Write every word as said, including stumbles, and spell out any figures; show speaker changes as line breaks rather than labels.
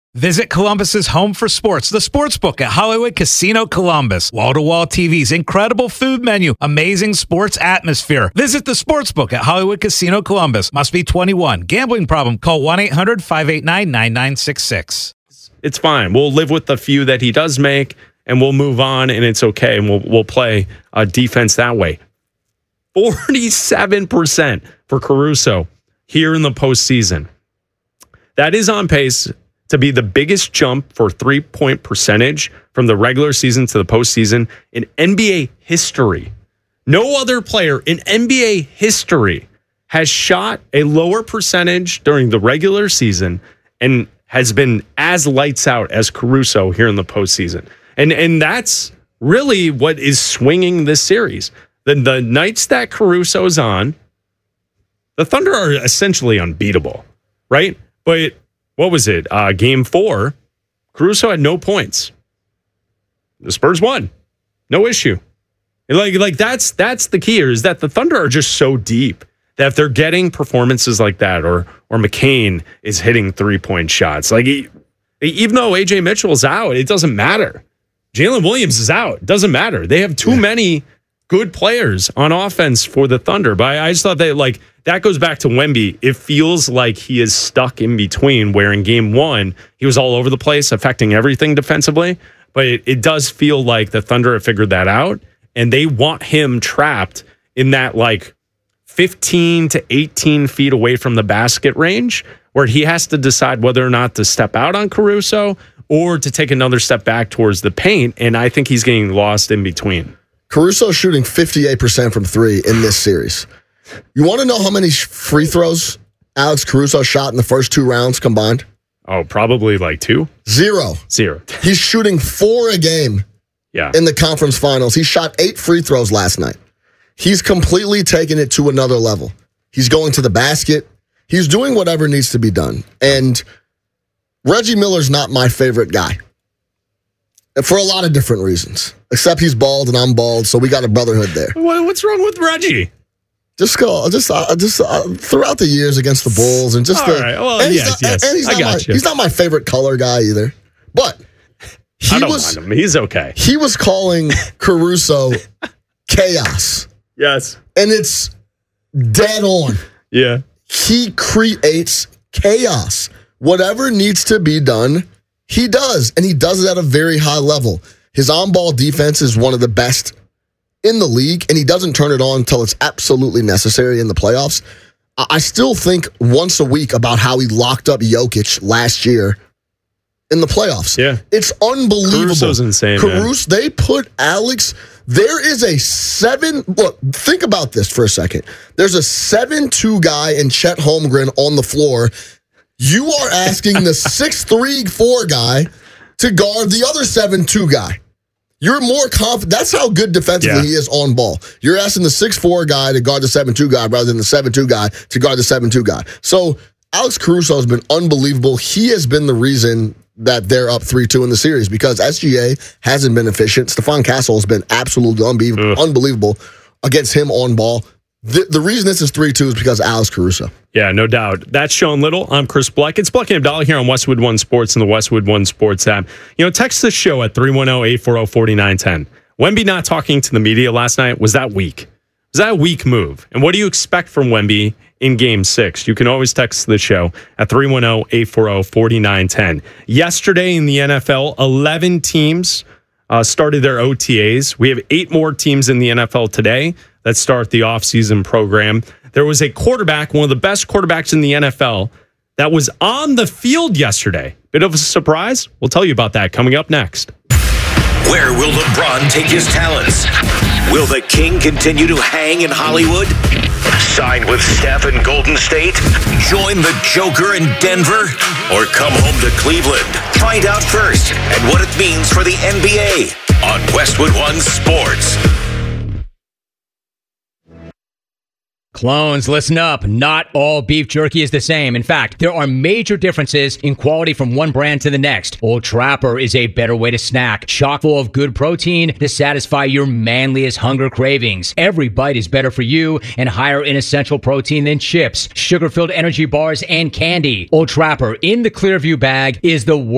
Visit Columbus's home for sports, the Sportsbook at Hollywood Casino Columbus. Wall-to-wall T Vs, incredible food menu, amazing sports atmosphere. Visit the Sportsbook at Hollywood Casino Columbus. Must be twenty-one. Gambling problem? Call one eight hundred five eight nine nine nine six six.
It's fine. We'll live with the few that he does make, and we'll move on, and it's okay, and we'll we'll play uh, defense that way. forty-seven percent for Caruso here in the postseason. That is on pace to be the biggest jump for three-point percentage from the regular season to the postseason in N B A history. No other player in N B A history has shot a lower percentage during the regular season and has been as lights out as Caruso here in the postseason. And, and that's really what is swinging this series. The, the nights that Caruso's on, the Thunder are essentially unbeatable, right? But what was it? Uh, game four, Caruso had no points. The Spurs won. No issue. And like, like that's that's the key here, is that the Thunder are just so deep that if they're getting performances like that, or or McCain is hitting three-point shots, like he, even though A J Mitchell's out, it doesn't matter. Jalen Williams is out. It doesn't matter. They have too yeah. many good players on offense for the Thunder. But I, I just thought that, like, that goes back to Wemby. It feels like he is stuck in between, where in game one, he was all over the place, affecting everything defensively. But it, it does feel like the Thunder have figured that out, and they want him trapped in that, like, fifteen to eighteen feet away from the basket range, where he has to decide whether or not to step out on Caruso or to take another step back towards the paint. And I think he's getting lost in between.
Caruso shooting fifty-eight percent from three in this series. You want to know how many free throws Alex Caruso shot in the first two rounds combined?
Oh, probably like two?
Zero.
Zero.
He's shooting four a game
yeah.
in the conference finals. He shot eight free throws last night. He's completely taken it to another level. He's going to the basket. He's doing whatever needs to be done. And Reggie Miller's not my favorite guy, for a lot of different reasons. Except he's bald and I'm bald, so we got a brotherhood there.
What's wrong with Reggie?
Just go, just, uh, just uh, throughout the years against the Bulls, and just
all
the,
right. Well,
and
yes,
not,
yes,
and he's
I
not
got
my,
you.
He's not my favorite color guy either, but he
I don't
was.
mind him. He's okay.
He was calling Caruso chaos.
Yes,
and it's dead on.
Yeah,
he creates chaos. Whatever needs to be done, he does, and he does it at a very high level. His on-ball defense is one of the best in the league, and he doesn't turn it on until it's absolutely necessary in the playoffs. I still think once a week about how he locked up Jokic last year in the playoffs.
Yeah.
It's unbelievable.
Caruso's insane,
Caruso, man. They put Alex, there is a seven, look, think about this for a second. There's a seven two guy in Chet Holmgren on the floor. You are asking the six three four guy to guard the other seven two guy. You're more confident. That's how good defensively
yeah.
he is on ball. You're asking the six four guy to guard the seven two guy rather than the seven two guy to guard the seven two guy. So Alex Caruso has been unbelievable. He has been the reason that they're up three two in the series, because S G A hasn't been efficient. Stephon Castle has been absolutely unbe- unbelievable against him on ball. The, the reason this is three two is because of Alex Caruso.
Yeah, no doubt. That's Sean Little. I'm Chris Bleck. It's Bleck and Abdallah here on Westwood One Sports and the Westwood One Sports app. You know, text the show at three one zero, eight four zero, four nine one zero. Wemby not talking to the media last night, was that weak? Was that a weak move? And what do you expect from Wemby in Game six? You can always text the show at three one zero, eight four zero, four nine one zero. Yesterday in the N F L, eleven teams uh, started their O T As. We have eight more teams in the N F L today that start the offseason program. There was a quarterback, one of the best quarterbacks in the N F L, that was on the field yesterday. Bit of a surprise. We'll tell you about that coming up next.
Where will LeBron take his talents? Will the King continue to hang in Hollywood? Sign with Steph in Golden State? Join the Joker in Denver? Or come home to Cleveland? Find out first and what it means for the N B A on Westwood One Sports.
Clones, listen up. Not all beef jerky is the same. In fact, there are major differences in quality from one brand to the next. Old Trapper is a better way to snack, chock full of good protein to satisfy your manliest hunger cravings. Every bite is better for you and higher in essential protein than chips, sugar-filled energy bars, and candy. Old Trapper in the Clearview bag is the